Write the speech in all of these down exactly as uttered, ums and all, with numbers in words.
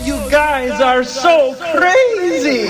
you guys are so crazy.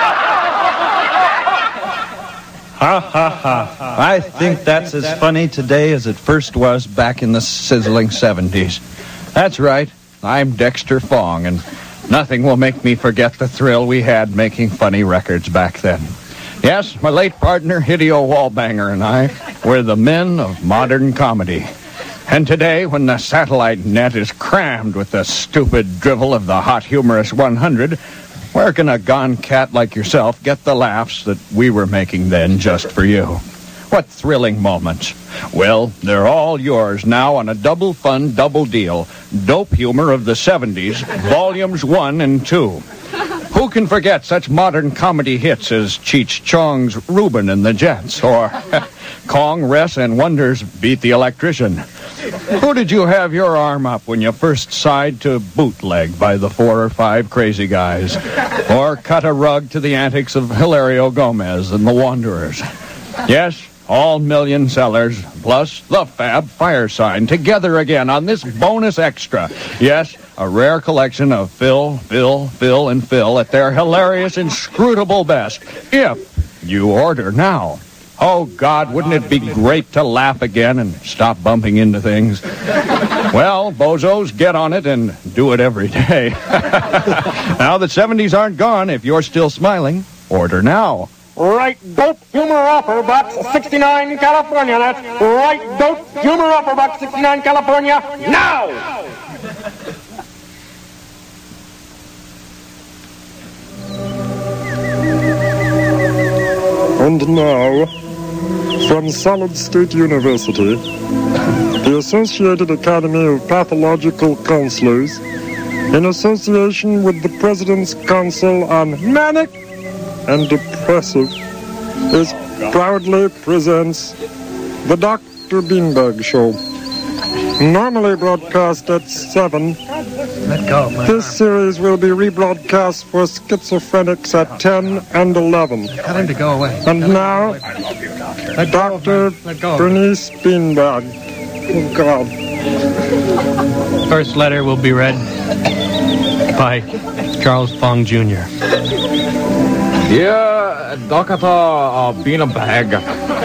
Ha, ha, ha. I think that's as funny today as it first was back in the sizzling seventies. That's right. I'm Dexter Fong, and nothing will make me forget the thrill we had making funny records back then. Yes, my late partner, Hideo Wallbanger, and I were the men of modern comedy. And today, when the satellite net is crammed with the stupid drivel of the hot humorous one hundred, where can a gone cat like yourself get the laughs that we were making then just for you? What thrilling moments. Well, they're all yours now on a double fun, double deal. Dope Humor of the seventies, volumes one and two. Who can forget such modern comedy hits as Cheech Chong's Reuben and the Jets, or Kong, Ress, and Wonders Beat the Electrician? Who did you have your arm up when you first sighed to Bootleg by the Four or Five Crazy Guys? Or cut a rug to the antics of Hilario Gomez and the Wanderers? Yes, all million sellers, plus the Fab Fire Sign, together again on this bonus extra. Yes, a rare collection of Phil, Phil, Phil, and Phil at their hilarious, inscrutable best. If you order now. Oh, God, wouldn't it be great to laugh again and stop bumping into things? Well, bozos, get on it and do it every day. Now the seventies aren't gone. If you're still smiling, order now. Right Dope Humor Offer Box sixty-nine, California. That's Right Dope Humor Offer Box sixty-nine, California. Now! And now, from Solid State University, the Associated Academy of Pathological Counselors, in association with the President's Council on Manic and Depressive, is proudly presents the Doctor Beanbag Show. Normally broadcast at seven, Let go, man. This series will be rebroadcast for schizophrenics at ten and eleven. Tell him to go away. And now, Let go, Doctor man. Let go. Bernice Beanbag. Oh, God. First letter will be read by Charles Fong Junior Dear Doctor uh, Beanbag,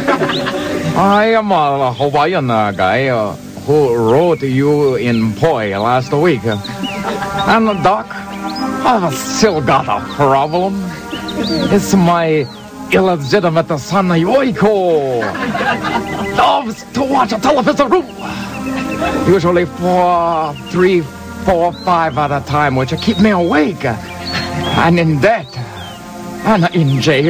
I am a Hawaiian uh, guy uh, who wrote you in Poi last week. And, uh, Doc, I've still got a problem. It's my illegitimate son, Yoiko. Loves to watch a television. Usually four, three, four, five at a time, which keep me awake. And in debt. And in jail.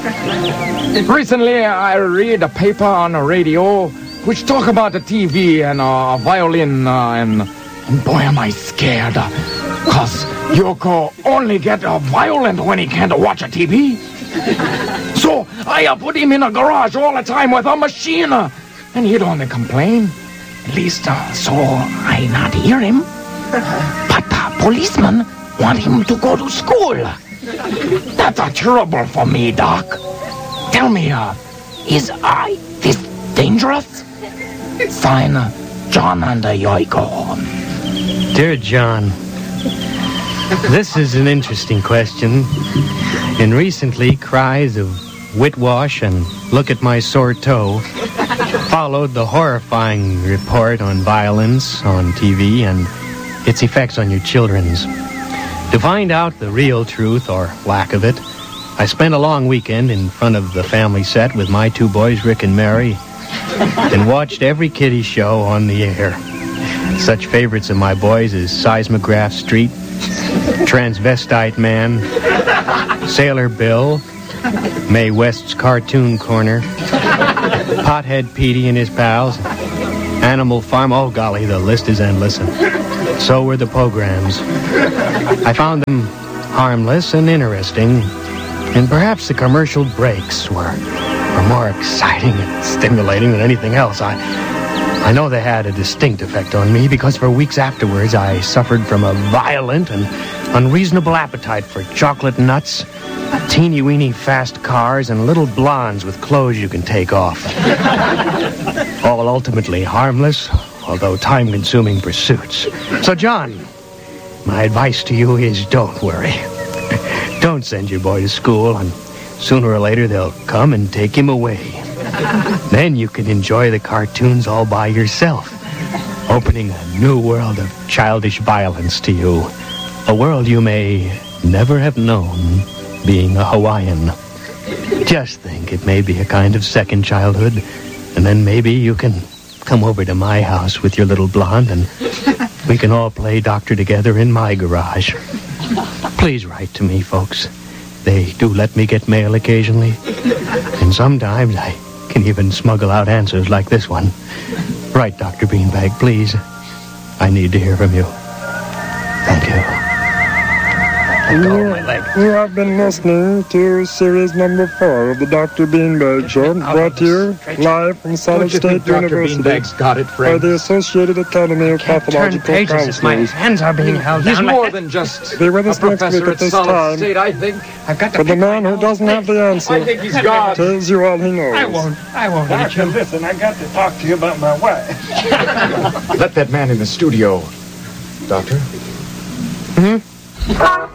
Recently, I read a paper on the radio which talk about the T V and a uh, violin, uh, and, and boy, am I scared. Because Yoko only get a violin when he can't watch a T V. So I uh, put him in a garage all the time with a machine. Uh, and he don't complain. At least, uh, so I not hear him. But the policeman want him to go to school. That's a terrible for me, Doc. Tell me, uh, is I this dangerous? Sign, uh, John and uh, Yoiko. Dear John, this is an interesting question. And recently, cries of whitwash and look at my sore toe followed the horrifying report on violence on T V and its effects on your children's. To find out the real truth, or lack of it, I spent a long weekend in front of the family set with my two boys, Rick and Mary, and watched every kiddie show on the air. Such favorites of my boys as Seismograph Street, Transvestite Man, Sailor Bill, Mae West's Cartoon Corner, Pothead Petey and his pals, Animal Farm. Oh, golly, the list is endless. And so were the programs. I found them harmless and interesting, and perhaps the commercial breaks were, were more exciting and stimulating than anything else. I, I know they had a distinct effect on me because for weeks afterwards I suffered from a violent and unreasonable appetite for chocolate nuts, teeny-weeny fast cars, and little blondes with clothes you can take off. All ultimately harmless, although time-consuming pursuits. So, John, my advice to you is don't worry. Don't send your boy to school, and sooner or later they'll come and take him away. Then you can enjoy the cartoons all by yourself, opening a new world of childish violence to you. A world you may never have known, being a Hawaiian. Just think, it may be a kind of second childhood, and then maybe you can come over to my house with your little blonde, and we can all play doctor together in my garage. Please write to me, folks. They do let me get mail occasionally, and sometimes I can even smuggle out answers like this one. Write, Doctor Beanbag, please. I need to hear from you. Thank you. You, you have been listening to series number four of the Doctor Beanbag Show, brought to you live from Solid State University Beanbag's got it, by friend? the Associated Academy of Can't turn Pathological pages if my Counselors. hands are being held He's down. more than just Be with a us next professor week at at this Solid time. State, I think. I've got to But the pick my man who nose. doesn't have the answer I think he's God. tells you all he knows. I won't. I won't eat you. listen, I got to talk to you about my wife. Let that man in the studio, Doctor.